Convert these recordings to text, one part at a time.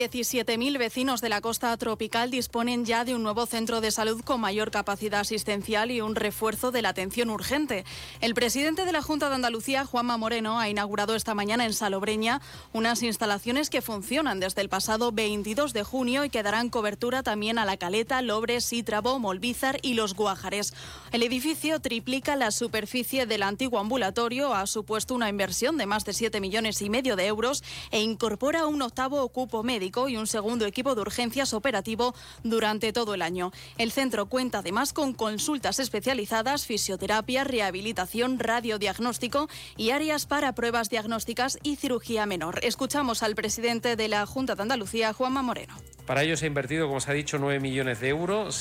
17.000 vecinos de la costa tropical disponen ya de un nuevo centro de salud con mayor capacidad asistencial y un refuerzo de la atención urgente. El presidente de la Junta de Andalucía, Juanma Moreno, ha inaugurado esta mañana en Salobreña unas instalaciones que funcionan desde el pasado 22 de junio y que darán cobertura también a La Caleta, Lobres, Sítrabo, Molvízar y Los Guájares. El edificio triplica la superficie del antiguo ambulatorio, ha supuesto una inversión de más de 7,5 millones de euros e incorpora un octavo cupo médico y un segundo equipo de urgencias operativo durante todo el año. El centro cuenta además con consultas especializadas, fisioterapia, rehabilitación, radiodiagnóstico y áreas para pruebas diagnósticas y cirugía menor. Escuchamos al presidente de la Junta de Andalucía, Juanma Moreno. Para ello se ha invertido, como se ha dicho, 9 millones de euros,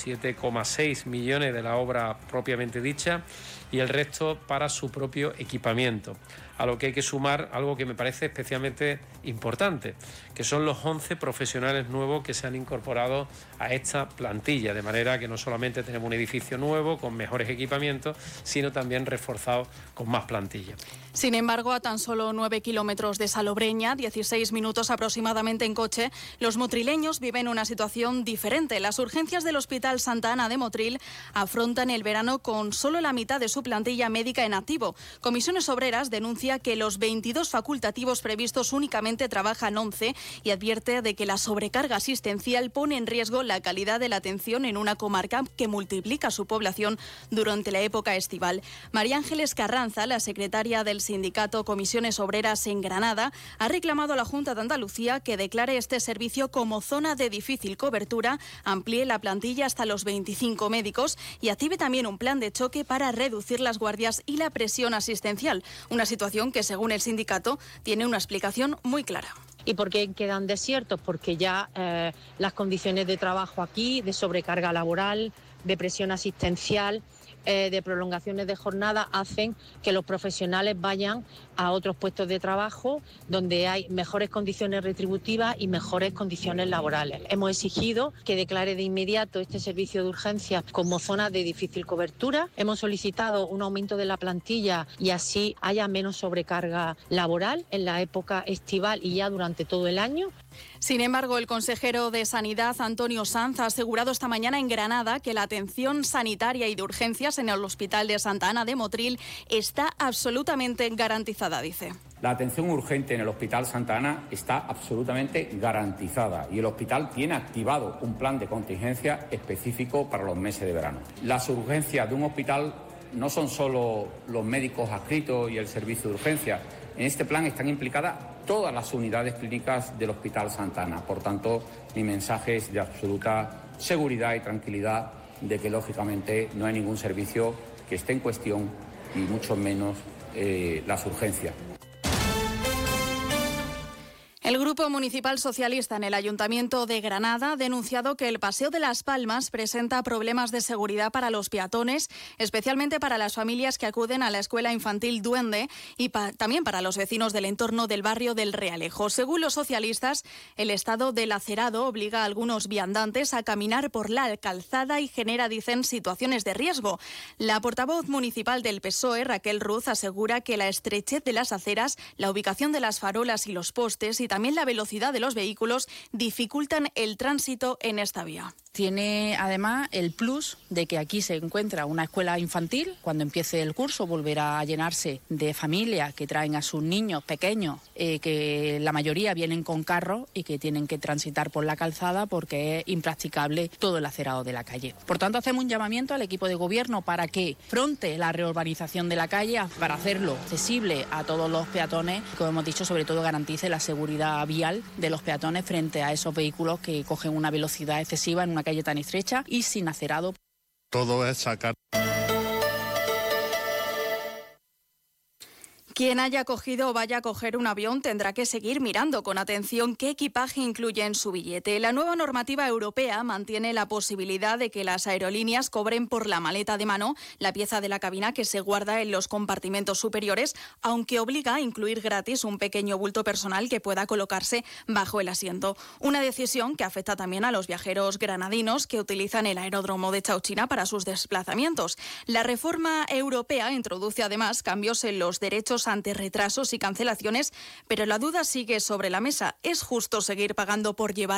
7,6 millones de la obra propiamente dicha y el resto para su propio equipamiento. A lo que hay que sumar algo que me parece especialmente importante, que son los 11 profesionales nuevos que se han incorporado a esta plantilla, de manera que no solamente tenemos un edificio nuevo con mejores equipamientos, sino también reforzado con más plantilla. Sin embargo, a tan solo 9 kilómetros de Salobreña, 16 minutos aproximadamente en coche, los motrileños viven una situación diferente. Las urgencias del Hospital Santa Ana de Motril afrontan el verano con solo la mitad de su plantilla médica en activo. Comisiones Obreras denuncia que los 22 facultativos previstos únicamente trabajan 11 y advierte de que la sobrecarga asistencial pone en riesgo la calidad de la atención en una comarca que multiplica su población durante la época estival. María Ángeles Carranza, la secretaria del sindicato Comisiones Obreras en Granada, ha reclamado a la Junta de Andalucía que declare este servicio como zona de difícil cobertura, amplíe la plantilla hasta los 25 médicos y active también un plan de choque para reducir las guardias y la presión asistencial. Una situación que, según el sindicato, tiene una explicación muy clara. ¿Y por qué quedan desiertos? Porque ya las condiciones de trabajo aquí, de sobrecarga laboral, de presión asistencial, de prolongaciones de jornada, hacen que los profesionales vayan a otros puestos de trabajo donde hay mejores condiciones retributivas y mejores condiciones laborales. Hemos exigido que declare de inmediato este servicio de urgencias como zona de difícil cobertura. Hemos solicitado un aumento de la plantilla y así haya menos sobrecarga laboral en la época estival y ya durante todo el año. Sin embargo, el consejero de Sanidad, Antonio Sanz, ha asegurado esta mañana en Granada que la atención sanitaria y de urgencias en el Hospital de Santa Ana de Motril está absolutamente garantizada, dice. La atención urgente en el Hospital Santa Ana está absolutamente garantizada y el hospital tiene activado un plan de contingencia específico para los meses de verano. Las urgencias de un hospital no son solo los médicos adscritos y el servicio de urgencia. En este plan están implicadas todas las unidades clínicas del Hospital Santa Ana. Por tanto, mi mensaje es de absoluta seguridad y tranquilidad de que, lógicamente, no hay ningún servicio que esté en cuestión y mucho menos las urgencias. El Grupo Municipal Socialista en el Ayuntamiento de Granada ha denunciado que el Paseo de las Palmas presenta problemas de seguridad para los peatones, especialmente para las familias que acuden a la escuela infantil Duende y también para los vecinos del entorno del barrio del Realejo. Según los socialistas, el estado del acerado obliga a algunos viandantes a caminar por la calzada y genera, dicen, situaciones de riesgo. La portavoz municipal del PSOE, Raquel Ruz, asegura que la estrechez de las aceras, la ubicación de las farolas y los postes y también la velocidad de los vehículos dificultan el tránsito en esta vía. Tiene además el plus de que aquí se encuentra una escuela infantil. Cuando empiece el curso volverá a llenarse de familias que traen a sus niños pequeños, que la mayoría vienen con carros y que tienen que transitar por la calzada porque es impracticable todo el acerado de la calle. Por tanto, hacemos un llamamiento al equipo de gobierno para que fronte la reurbanización de la calle, para hacerlo accesible a todos los peatones, como hemos dicho, sobre todo garantice la seguridad vial de los peatones frente a esos vehículos que cogen una velocidad excesiva en una calle tan estrecha y sin acerado. Todo es sacar. Quien haya cogido o vaya a coger un avión tendrá que seguir mirando con atención qué equipaje incluye en su billete. La nueva normativa europea mantiene la posibilidad de que las aerolíneas cobren por la maleta de mano, la pieza de la cabina que se guarda en los compartimentos superiores, aunque obliga a incluir gratis un pequeño bulto personal que pueda colocarse bajo el asiento. Una decisión que afecta también a los viajeros granadinos que utilizan el aeródromo de Chauchina para sus desplazamientos. La reforma europea introduce además cambios en los derechos ante retrasos y cancelaciones, pero la duda sigue sobre la mesa. ¿Es justo seguir pagando por llevar